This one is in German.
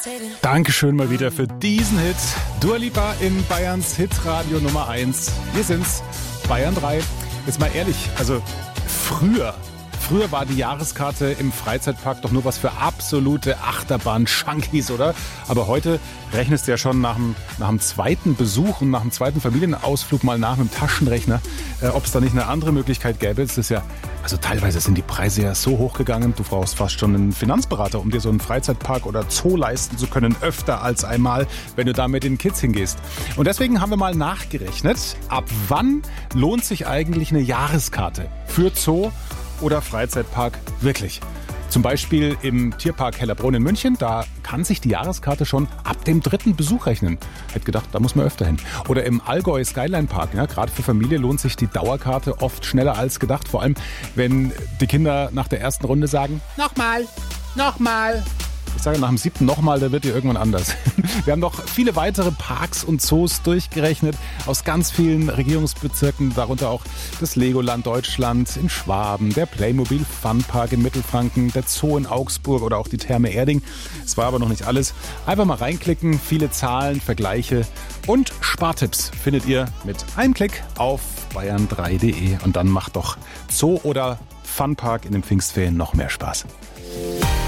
Dankeschön mal wieder für diesen Hit. Dua Lipa in Bayerns Hitradio Nummer 1. Wir sind's, Bayern 3. Jetzt mal ehrlich, also früher war die Jahreskarte im Freizeitpark doch nur was für absolute Achterbahn-Junkies, oder? Aber heute rechnest du ja schon nach dem zweiten Besuch und nach dem zweiten Familienausflug mal nach mit dem Taschenrechner, ob es da nicht eine andere Möglichkeit gäbe. Das ist ja, also teilweise sind die Preise ja so hoch gegangen, du brauchst fast schon einen Finanzberater, um dir so einen Freizeitpark oder Zoo leisten zu können, öfter als einmal, wenn du da mit den Kids hingehst. Und deswegen haben wir mal nachgerechnet, ab wann lohnt sich eigentlich eine Jahreskarte für Zoo oder Freizeitpark wirklich. Zum Beispiel im Tierpark Hellerbrunn in München, da kann sich die Jahreskarte schon ab dem 3. Besuch rechnen. Hätte gedacht, da muss man öfter hin. Oder im Allgäu Skyline Park, ja, gerade für Familie lohnt sich die Dauerkarte oft schneller als gedacht. Vor allem, wenn die Kinder nach der ersten Runde sagen, nochmal. Ich sage nach dem 7. nochmal, da wird dir irgendwann anders. Wir haben noch viele weitere Parks und Zoos durchgerechnet aus ganz vielen Regierungsbezirken, darunter auch das Legoland Deutschland in Schwaben, der Playmobil Funpark in Mittelfranken, der Zoo in Augsburg oder auch die Therme Erding. Es war aber noch nicht alles. Einfach mal reinklicken, viele Zahlen, Vergleiche und Spartipps findet ihr mit einem Klick auf bayern3.de und dann macht doch Zoo oder Funpark in den Pfingstferien noch mehr Spaß.